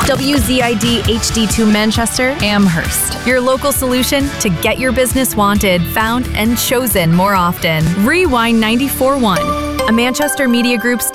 WZID HD2 Manchester, Amherst. Your local solution to get your business wanted, found, and chosen more often. Rewind 94.1, a Manchester Media Group's